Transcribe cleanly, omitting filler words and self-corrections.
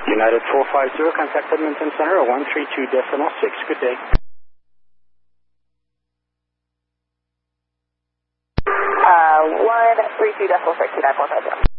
United 450, contact Edmonton Center at 132.6. Good day. 132.6, 2940.